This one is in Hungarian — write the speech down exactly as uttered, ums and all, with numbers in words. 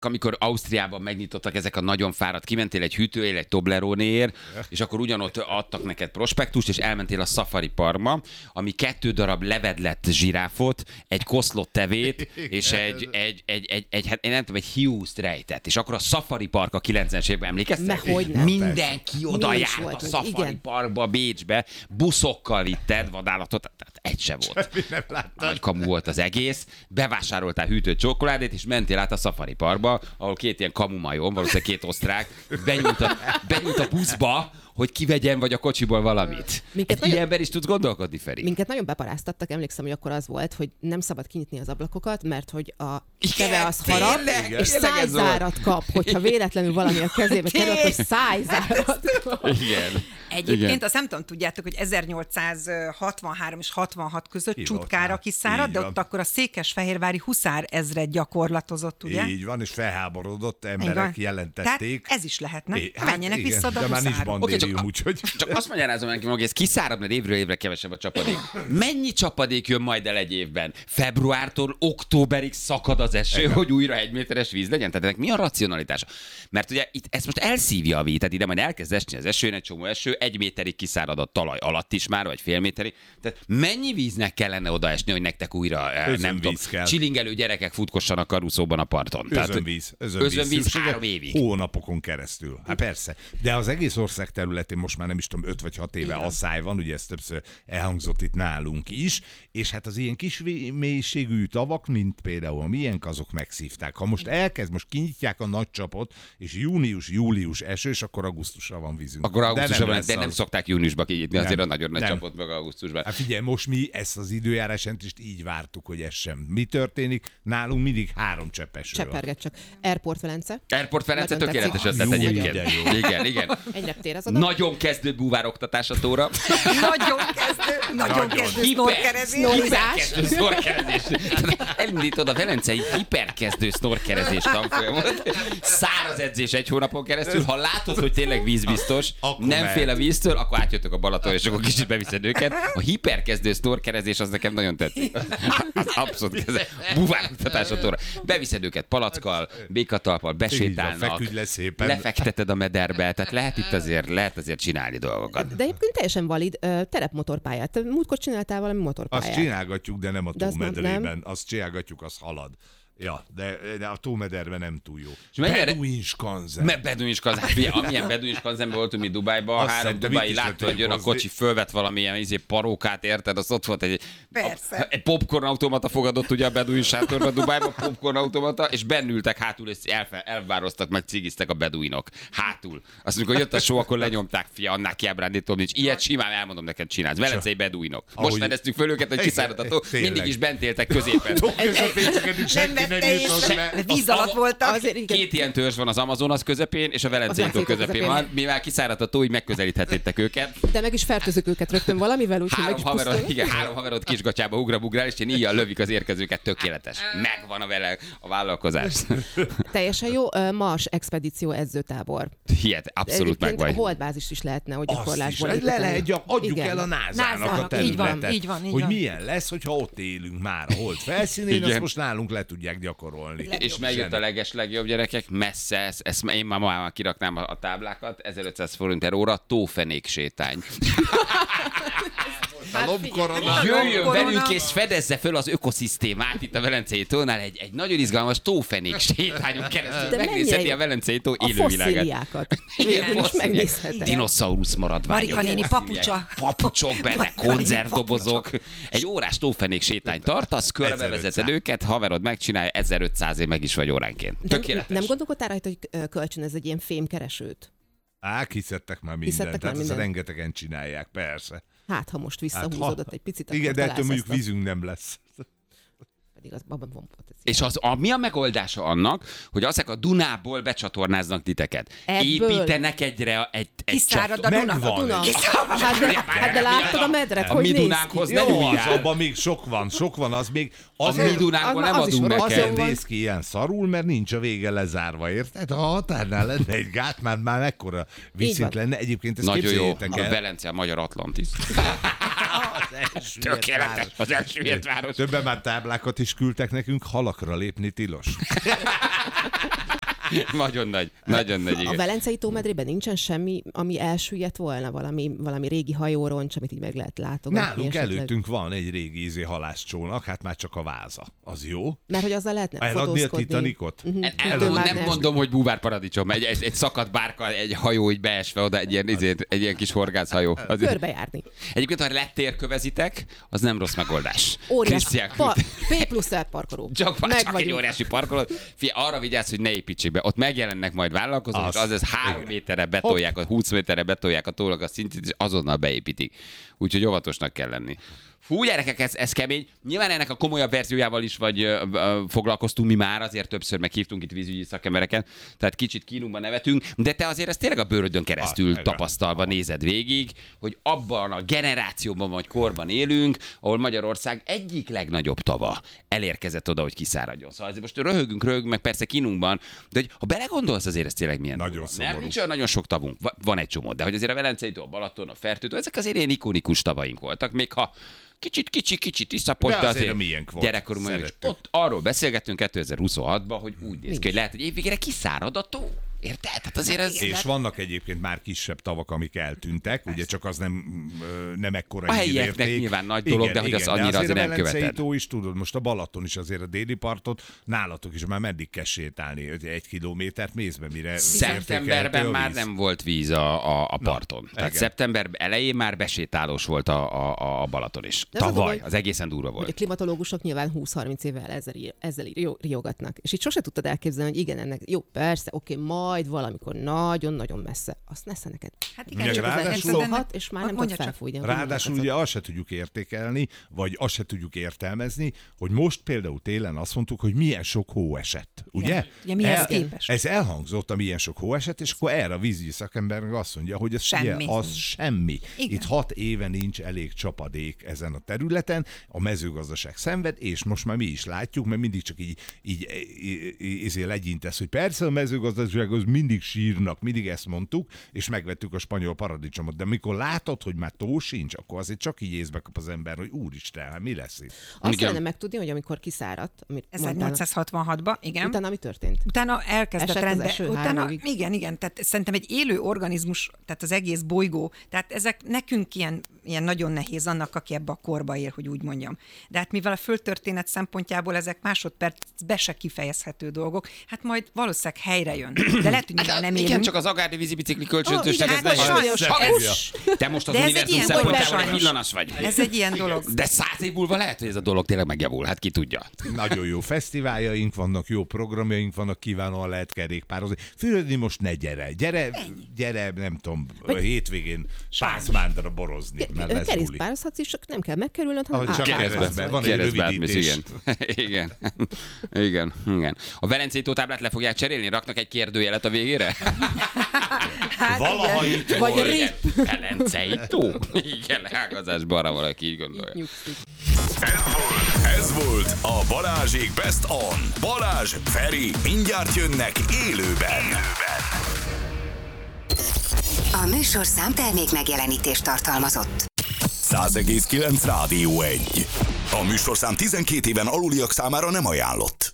amikor Ausztriában megnyitottak ezek a nagyon fáradt, kimentél egy hűtőért, egy Tobleronéért, és akkor ugyanott adtak neked prospektust, és elmentél a Safari Parkba, ami kettő darab levedlett zsiráfot, egy koszlott tevét, és egy, egy, egy, egy, egy, hát én nem tudom, egy hiúzt rejtett. És akkor a Safari Park a kilencvenes években emlékeztek? Mindenki oda járt a Safari igen. Parkba, Bécsbe, buszokkal vitted vadállatot, tehát egy se volt. Nagy kamu volt az egész, bevásároltál hűtött csokoládét, és mentél át a Safari Parkba, ahol két ilyen kamumajom, valószínűleg két osztrák, benyújt a, benyújt a buszba, hogy kivegyen vagy a kocsiból valamit. Minket egy nagyon... ilyen ember is tudsz gondolkodni, Feri. Minket nagyon beparáztattak, emlékszem, hogy akkor az volt, hogy nem szabad kinyitni az ablakokat, mert hogy a teve az harap, és szájzárat kap, hogyha véletlenül valami a kezébe kerül, hogy szájzárat kap. Igen. Egyébként Igen. azt nem tudom, tudjátok, hogy ezernyolcszázhatvanhárom és hatvanhat között Hívott Csutkára kiszáradt, de ott akkor a székesfehérvári huszár ezred gyakorlatozott, ugye? Így van, és felháborodott emberek jelentették. Tehát ez is lehetne. É, hát menjenek igen, vissza a de már nincs bandérium, okay, úgyhogy... Csak azt magyarázom neki, hogy ez kiszárad, mert évről évre kevesebb a csapadék. Mennyi csapadék jön majd el egy évben? Februártól októberig szakad az eső, igen. hogy újra egy méteres víz legyen? Tehát ennek mi a racionalitása? Mert ugye itt ezt most elszívja a víz, tehát ide majd elkezd esni az eső, egy csomó eső, egy méterig kiszárad a talaj alatt is már, vagy fél méterig. Tehát mennyi víznek kellene odaesni, hogy nektek újra eh, nem tudom, csilingelő gyerekek futkossanak karuszóban a parton? Özönvíz. Özönvíz, özönvíz három évig. Hónapokon keresztül. Hát persze. De az egész ország területén most már nem is tudom, öt vagy hat éve igen. asszály van, ugye ez többször elhangzott itt nálunk is, és hát az ilyen kis mélységű tavak, mint például a miénk, azok megszívták. Ha most elkezd, most kinyitják a nagy csapot, és június-július esős, akkor augusztusra van vízünk. Akkor augusztusra van, de nem az... szokták júniusba kinyitni azért a nagyon nagy csapot meg augusztusban. Hát figyelj, most mi ezt az időjárásent így vártuk, hogy ez sem. Mi történik? Nálunk mindig három csepp eső. Cseperget csak. Airport Velence. Airport Velence tökéletes ötlet egyébként. Igen, igen. Egyre tér az adat. Nagyon kezdő búvároktatás a tóra. Nagyon kezdő, nagyon kezdő sznorkerezés. Hiperkezdő sznorkerezés. Elindítod a velencei hiperkezdő sznorkerezés tanfolyamot. Száraz edzés egy hónapon keresztül. Ha látod, hogy tényleg vízbiztos, akkor nem fél a víztől, akkor átjöttök a Balaton, és akkor kicsit beviszed őket. A hiperkezdő sznorkerezés az nekem nagyon tetszik. Az abszolút kezdő. Búvároktatás a tóra. Beviszed őket palackkal, békatalppal, besétálnak, lefekteted a mederbe, tehát lehet itt azért, lehet azért csinálni dolgokat. De egyébként teljesen valid uh, terepmotorpályát. Múltkor csináltál valami motorpályát. Azt csinálgatjuk, de nem a tómedrében. Azt csinálgatjuk, az halad. Ja, de, de a tómederben nem túl jó. Beduin skanzen. Me Beduin skanzen. Hát, amilyen Beduin skanzenben voltunk mi Dubájban, három dubai látta, hogy jön a kocsi, fölvett valamilyen izé, parókát, érted? Az ott volt egy, a, egy popcorn automata fogadott ugye a Beduin sátorban Dubájban, popcorn automata, és bennültek hátul, és elfe, elvároztak, meg cigiztek a beduinok. Hátul. Azt mondjuk, hogy jött a show, akkor lenyomták, fia, annál kiábrándítom nincs. Ilyet simán elmondom neked csinálsz. Velencei beduinok. Most fedeztük föl őket, hogy kiszáradható, mindig is bent éltek középen. Víz alatt voltak. Két ilyen törzs van az Amazonas közepén, és a Velencei tó közepén van. Mivel kiszáradt a tó, így megközelíthettétek őket. De meg is fertőzök őket rögtön valamivel, úgyhogy meg is haverod, igen, három haverod kisgatyába ugrabugrál, és én így lövik az érkezőket, tökéletes. Megvan a vele a vállalkozás. Teljesen jó, Mars expedíció edzőtábor. Hihet, abszolút megvan. A holdbázis is lehetne, hogy gyakorlásból. Le lehet, adjuk el a nászának a területet, így van, így hogy van. milyen lesz, hogyha ott élünk már a hold felszínén, azt most nálunk le tudják gyakorolni. És megjött a leges legjobb gyerekek, messze, ezt, ezt én már ma kiraknám a, a táblákat, ezerötszáz forint per óra, tófenék sétány. Hát jöjjön velünk és fedezze föl az ökoszisztémát itt a Velencei tónál egy, egy nagyon izgalmas tófenék sétányon keresztül. Megnézheti a Velencei tó élővilágát. A fosszíliákat. Végül is megnézhetem. Dinoszaurusz maradványok. Marika néni papucsa. Papucsok benne, konzervdobozok. Egy órás tófenék sétány tartasz, körbevezeted őket, haverod megcsinálja, ezerötszázért meg is vagy óránként. Tökéletes. Nem gondolkodtál rajta, hogy kölcsön ez egy ilyen fémkeresőt? Á, kiszedtek már mindent, tehát ezt rengetegen csinálják, persze. Hát, ha most visszahúzódott hát, egy picit, akkor igen, de ettől mondjuk a... vízünk nem lesz. Pedig az abban van potenciál. És az, a, mi a megoldása annak, hogy azek a Dunából becsatornáznak titeket? Ebből... Építenek egyre egy, egy kiszárad a Duna. A Duna. Hát de, hát de láttad a medret, hogy mi néz Dunánkhoz ki? nem Jó, az, jár. abban még sok van, sok van, az még... Az mi Dunánkból nem adunk neked. Azért néz ki ilyen szarul, mert nincs a vége lezárva, érted? Ha a határnál lenne egy gát, már, már mekkora viszont lenne. Egyébként ezt nagyon jó, el. a Velence a magyar Atlantis. Az tökéletes, az elsüllyedt város. Többen már táblákat is küldtek nekünk, halakra lépni tilos. Nagyon nagy, nagyon nagy, igen. A Velencei tómedrében nincsen semmi, ami elsüllyedt volna, valami, valami régi hajóroncs, amit így meg lehet látogatni. Nálunk esetleg... előttünk van egy régi ízé halászcsónak, hát már csak a váza. Az jó? Mert hogy azzal lehetne eladni a Titanicot? Uh-huh. El, el, nem mondom, hogy búvár paradicsom, egy, egy, egy szakadt bárka, egy hajó így beesve oda, egy ilyen, egy, egy ilyen kis horgászhajó. Körbejárni. Egyébként, ha lettérkövezitek, az nem rossz megoldás. Óriási. Pa- P plusz R parkoló. Csak, csak egy óriási parkoló. Fia, arra vigyázz, hogy ne építsék be. Ott megjelennek majd vállalkozók, az, az, az három méterre betolják, a húsz méterre betolják a tónak a szintét, és azonnal beépítik. Úgyhogy óvatosnak kell lenni. Fú, gyerekek, ez, ez kemény. Nyilván ennek a komolyabb verziójával is vagy ö, ö, foglalkoztunk mi már, azért többször meghívtunk itt vízügyi szakembereket, tehát kicsit kínumban nevetünk, de te azért ezt tényleg a bőrödön keresztül ah, tapasztalva nézed végig, hogy abban a generációban vagy korban élünk, ahol Magyarország egyik legnagyobb tava elérkezett oda, hogy kiszáradjon. Szóval most röhögünk, röhögünk, meg persze kínumban, de hogy ha belegondolsz, azért ez tényleg milyen nagyon nem, nincs olyan nagyon sok tavunk, van egy csomó, de hogy azért a Velencei tó, a Balaton, a Fertőtó, ezek azért ilyen ikonikus tavaink voltak, még ha kicsit, kicsit, kicsit iszapos, de, de azért, azért gyerekkorunkban is. Ott arról beszélgettünk kétezer-huszonhatban, hogy úgy néz ki, hogy lehet, hogy évvégére kiszárad a tó. Érted? Tehát azért ez... És vannak egyébként már kisebb tavak, amik eltűntek, ugye csak az nem, nem ekkora a helyieknek nyilván nagy dolog, igen, de hogy az igen, annyira azért nem követed. A Velencei tó is tudod, most a Balaton is azért a déli partot, nálatok is már meddig kell sétálni, hogy egy kilométert mész be, mire... Szeptemberben már nem volt víz a, a, a parton. Na, Tehát igen. Szeptember elején már besétálós volt a, a, a Balaton is. De tavaly, az, az egészen durva volt. A klimatológusok nyilván húsz-harminc évvel ezzel, ezzel riogatnak. És itt sose tudtad elképzelni, hogy igen, ennek jó, persze, oké, ma majd valamikor nagyon-nagyon messze. Azt nesze neked. Hát igen, csak az szólhat, és már nem tud felfújni. Ráadásul ugye azt se tudjuk értékelni, vagy azt se tudjuk értelmezni, hogy most például télen azt mondtuk, hogy milyen sok hó esett. Ugye? Ugye mi ez képes? Ez elhangzott, a milyen sok hó esett, és akkor erre a vízügyi szakember azt mondja, hogy ez semmi. Ugye, az semmi. Igen. Itt hat éve nincs elég csapadék ezen a területen, a mezőgazdaság szenved, és most már mi is látjuk, mert mindig csak így, így, így, így legyintesz, hogy persze a mezőgazdaság az mindig sírnak, mindig ezt mondtuk, és megvettük a spanyol paradicsomot, de mikor látod, hogy már tó sincs, akkor azért csak így észbe kap az ember, hogy úristen, hát mi lesz itt? Azt kellene megtudni, hogy amikor kiszáradt, amit ezernyolcszázhatvanhatban, igen. Utána mi történt? Utána elkezdett rendbe. Utána, igen, igen, tehát szerintem egy élő organizmus, tehát az egész bolygó, tehát ezek nekünk ilyen, ilyen nagyon nehéz annak, aki ebbe a korba él, hogy úgy mondjam. De hát mivel a földtörténet szempontjából ezek másodpercbe se kifejezhető dolgok, hát majd valószínűleg helyre jön. De lehet, hogy hát, nem igen, élünk. csak az agárdi vízibicikli kölcsönzőség, oh, ez nem sajnos. Te most az univerzum szempontjából egy villanas vagy. Ez egy ilyen dolog. De száz év múlva lehet, hogy ez a dolog tényleg megjavul, hát ki tudja. Nagyon jó fesztiváljaink vannak, jó programjaink vannak, kiválóan lehet kerékpározni. Fürödni most ne gyere. Gyere, gyere, nem tudom, a hétvégén Pászmándra borozni. Kerékpározhatsz is, csak nem kell megkerülnöd, hanem csak keresztbe. Van egy rövidítés. Igen. igen. igen. Igen. A Velencei tótáblát le fogják cserélni? Raknak egy kérdőjelet a végére? Hát valaha igen. itt vagy volt. Velencei tó? Igen, leágazásban arra valaki így gondolja. Ez volt, ez volt a Balázsék Best On. Balázs, Feri, mindjárt jönnek élőben. A műsorszám termék megjelenítést tartalmazott. száz egész kilenc Rádió egy. A műsorszám tizenkét éven aluliak számára nem ajánlott.